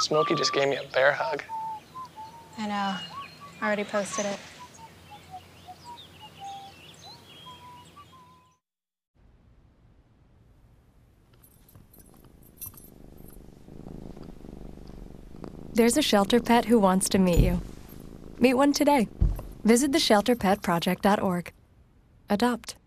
Smokey just gave me a bear hug. I know. I already posted it. There's a shelter pet who wants to meet you. Meet one today. Visit theshelterpetproject.org. Adopt.